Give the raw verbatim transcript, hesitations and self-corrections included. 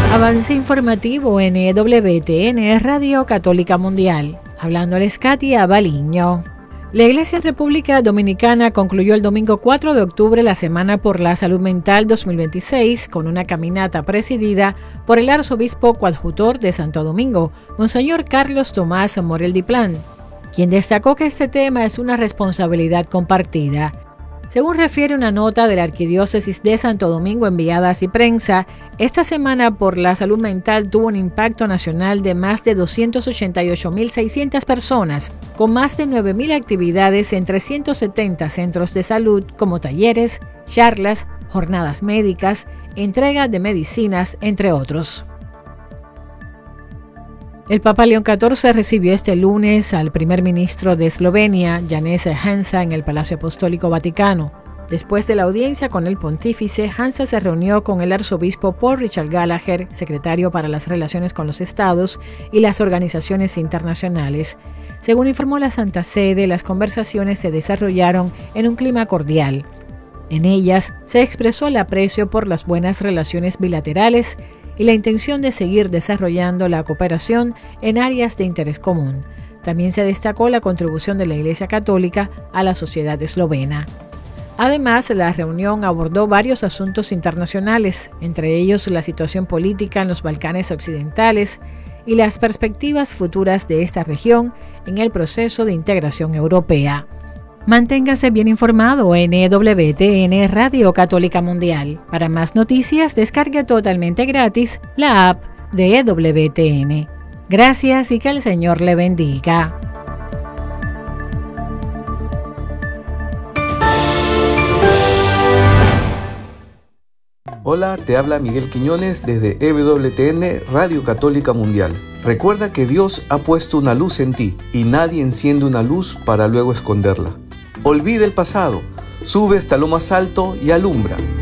Avance informativo en E W T N Radio Católica Mundial. Hablándoles Katia Baliño. La Iglesia República Dominicana concluyó el domingo cuatro de octubre la Semana por la Salud Mental dos mil veintiséis con una caminata presidida por el arzobispo coadjutor de Santo Domingo, Monseñor Carlos Tomás Morel Diplán, quien destacó que este tema es una responsabilidad compartida. Según refiere una nota de la Arquidiócesis de Santo Domingo enviada a Ciprensa, esta Semana por la Salud Mental tuvo un impacto nacional de más de doscientos ochenta y ocho mil seiscientas personas, con más de nueve mil actividades en trescientos setenta centros de salud como talleres, charlas, jornadas médicas, entrega de medicinas, entre otros. El Papa León catorce recibió este lunes al primer ministro de Eslovenia, Janez Janša, en el Palacio Apostólico Vaticano. Después de la audiencia con el pontífice, Janša se reunió con el arzobispo Paul Richard Gallagher, secretario para las relaciones con los estados y las organizaciones internacionales. Según informó la Santa Sede, las conversaciones se desarrollaron en un clima cordial. En ellas se expresó el aprecio por las buenas relaciones bilaterales y la intención de seguir desarrollando la cooperación en áreas de interés común. También se destacó la contribución de la Iglesia Católica a la sociedad eslovena. Además, la reunión abordó varios asuntos internacionales, entre ellos la situación política en los Balcanes occidentales y las perspectivas futuras de esta región en el proceso de integración europea. Manténgase bien informado en E W T N Radio Católica Mundial. Para más noticias, descargue totalmente gratis la app de E W T N. Gracias y que el Señor le bendiga. Hola, te habla Miguel Quiñones desde E W T N Radio Católica Mundial. Recuerda que Dios ha puesto una luz en ti y nadie enciende una luz para luego esconderla. Olvida el pasado, sube hasta lo más alto y alumbra.